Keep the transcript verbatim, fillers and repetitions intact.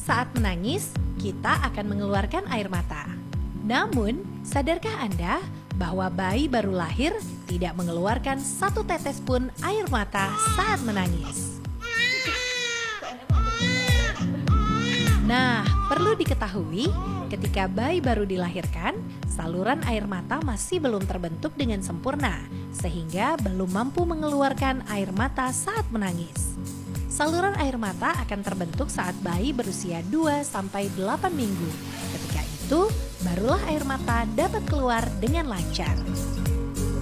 Saat menangis, kita akan mengeluarkan air mata. Namun, sadarkah Anda bahwa bayi baru lahir tidak mengeluarkan satu tetes pun air mata saat menangis? Nah, perlu diketahui, ketika bayi baru dilahirkan, saluran air mata masih belum terbentuk dengan sempurna, sehingga belum mampu mengeluarkan air mata saat menangis. Saluran air mata akan terbentuk saat bayi berusia dua sampai delapan minggu. Ketika itu, barulah air mata dapat keluar dengan lancar.